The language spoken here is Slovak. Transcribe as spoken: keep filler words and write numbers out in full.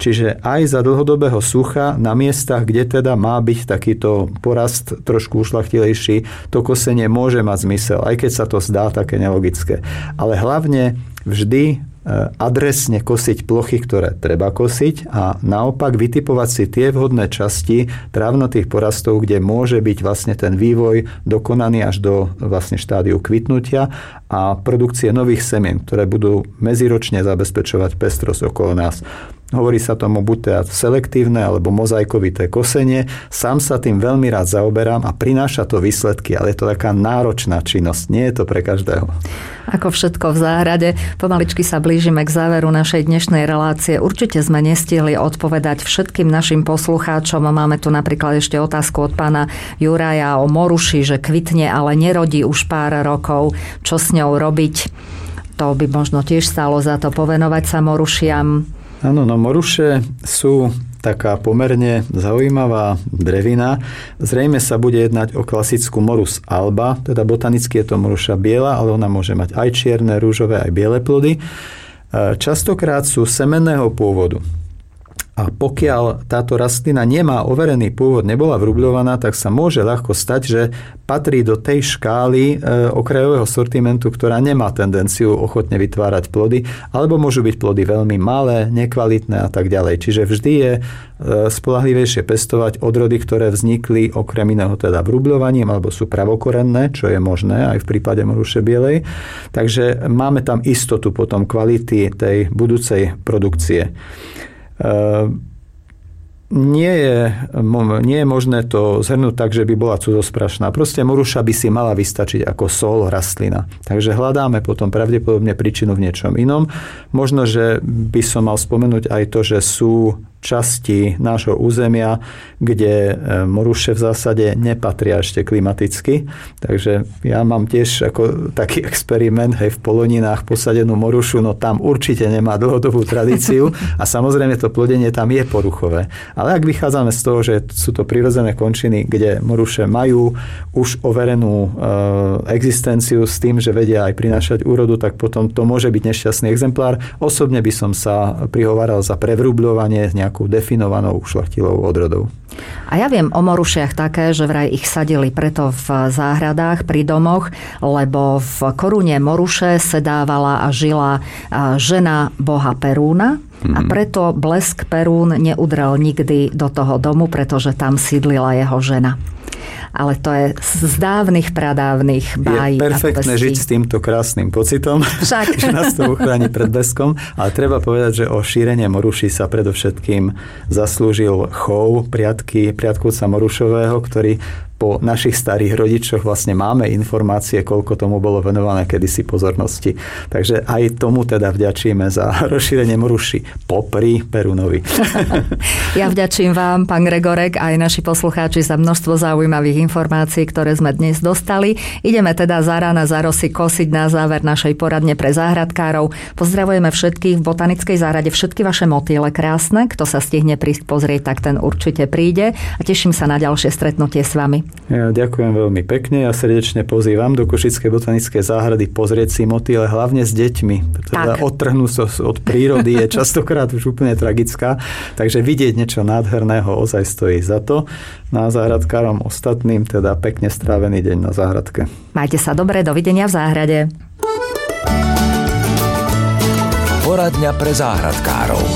Čiže aj za dlhodobého sucha na miestach, kde teda má byť takýto porast trošku ušľachtilejší, to kosenie môže mať zmysel, aj keď sa to zdá také nelogické. Ale hlavne vždy adresne kosiť plochy, ktoré treba kosiť a naopak vytipovať si tie vhodné časti trávnatých porastov, kde môže byť vlastne ten vývoj dokonaný až do vlastne štádiu kvitnutia a produkcie nových semien, ktoré budú medziročne zabezpečovať pestrosť okolo nás. Hovorí sa tomu buď teda selektívne alebo mozaikovité kosenie. Sám sa tým veľmi rád zaoberám a prináša to výsledky, ale je to taká náročná činnosť. Nie je to pre každého. Ako všetko v záhrade, pomaličky sa blížime k záveru našej dnešnej relácie. Určite sme nestihli odpovedať všetkým našim poslucháčom. Máme tu napríklad ešte otázku od pána Juraja o moruši, že kvitne, ale nerodí už pár rokov. Čo s ňou robiť? To by možno tiež stálo za to povenovať sa morušiam. Áno, no moruše sú taká pomerne zaujímavá drevina. Zrejme sa bude jednať o klasickú Morus alba, teda botanicky je to moruša biela, ale ona môže mať aj čierne, rúžové, aj biele plody. Častokrát sú semenného pôvodu. A pokiaľ táto rastlina nemá overený pôvod, nebola vrubľovaná, tak sa môže ľahko stať, že patrí do tej škály e, okrajového sortimentu, ktorá nemá tendenciu ochotne vytvárať plody, alebo môžu byť plody veľmi malé, nekvalitné a tak ďalej. Čiže vždy je e, spoľahlivejšie pestovať odrody, ktoré vznikli okrem iného teda vrubľovaním, alebo sú pravokorenné, čo je možné aj v prípade moruše bielej. Takže máme tam istotu potom kvality tej budúcej produkcie. Nie je, nie je možné to zhrnúť tak, že by bola cudosprašná. Proste moruša by si mala vystačiť ako sol rastlina. Takže hľadáme potom pravdepodobne príčinu v niečom inom. Možno, že by som mal spomenúť aj to, že sú časti nášho územia, kde moruše v zásade nepatria ešte klimaticky. Takže ja mám tiež ako taký experiment, hej, v Poloninách posadenú morušu, no tam určite nemá dlhodobú tradíciu a samozrejme to plodenie tam je poruchové. Ale ak vychádzame z toho, že sú to prirodzené končiny, kde moruše majú už overenú e, existenciu s tým, že vedia aj prinášať úrodu, tak potom to môže byť nešťastný exemplár. Osobne by som sa prihováral za prevrubľovanie s nejakou definovanou ušľachtilou odrodou. A ja viem o morušiach také, že vraj ich sadili preto v záhradách, pri domoch, lebo v korune moruše sedávala a žila žena boha Perúna. A preto blesk Perún neudrel nikdy do toho domu, pretože tam sídlila jeho žena. Ale to je z dávnych, pradávnych bájí. Je perfektné žiť s týmto krásnym pocitom, však. Že nás to uchráni pred bleskom. Ale treba povedať, že o šírenie moruší sa predovšetkým zaslúžil chov priatky, priatkovca morušového, ktorý po našich starých rodičoch vlastne máme informácie, koľko tomu bolo venované kedysi pozornosti. Takže aj tomu teda vďačíme za rozšírenie moruši popri Perúnovi. Ja vďačím vám, pán Gregorek, aj naši poslucháči za množstvo zaujímavých informácií, ktoré sme dnes dostali. Ideme teda za rána, za rosy kosiť na záver našej poradne pre záhradkárov. Pozdravujeme všetkých v botanickej záhrade, všetky vaše motýle krásne. Kto sa stihne prísť pozrieť, tak ten určite príde. A teším sa na ďalšie stretnutie s vami. Ja ďakujem veľmi pekne. Ja srdečne pozývam do Košickej botanickej záhrady pozrieť si motýle, hlavne s deťmi. Pretože odtrhnúť sa od prírody je častokrát už úplne tragická. Takže vidieť niečo nádherného ozaj stojí za to. Na záhradkárom ostatným teda pekne strávený deň na záhradke. Majte sa dobre, dovidenia v záhrade. Poradňa pre záhradkárov.